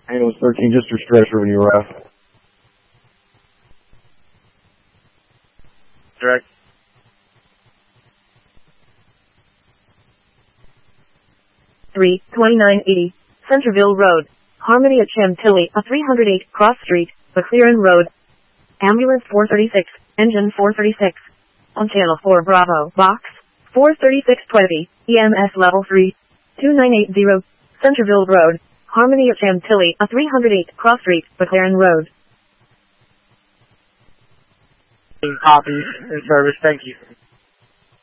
Ambulance 13, just your stretcher when you arrive. Direct. Three 2980 Centerville Road, Harmony at Chantilly, a 308 Cross Street, McLaren Road. Ambulance 436, engine 436. On channel 4 Bravo, box 43620, EMS level 3, 2980, Centerville Road, Harmony at Chantilly, a 308 Cross Street, McLaren Road. Copy in service, thank you.